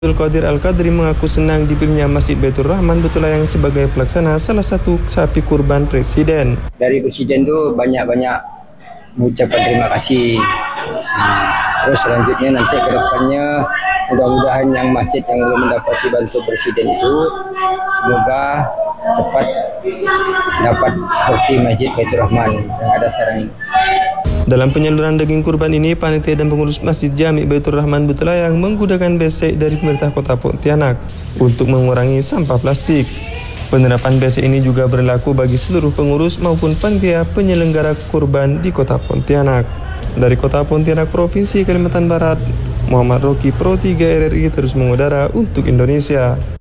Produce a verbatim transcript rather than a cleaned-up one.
Abdul Qadir Al-Qadri mengaku senang dipilihnya Masjid Baitur Rahman Betulayang sebagai pelaksana salah satu sapi kurban Presiden. Dari Presiden tuh banyak-banyak mengucapkan terima kasih. Terus selanjutnya nanti ke depannya mudah-mudahan yang masjid yang belum mendapat bantu Presiden itu semoga cepat dapat seperti Masjid Baitur Rahman yang ada sekarang ini. Dalam penyaluran daging kurban ini, panitia dan pengurus Masjid Jami Baitur Rahman Betulayang menggunakan besek dari pemerintah Kota Pontianak untuk mengurangi sampah plastik. Penerapan besek ini juga berlaku bagi seluruh pengurus maupun panitia penyelenggara kurban di Kota Pontianak. Dari Kota Pontianak, Provinsi Kalimantan Barat, Muhammad Roki, Pro tiga R R I terus mengudara untuk Indonesia.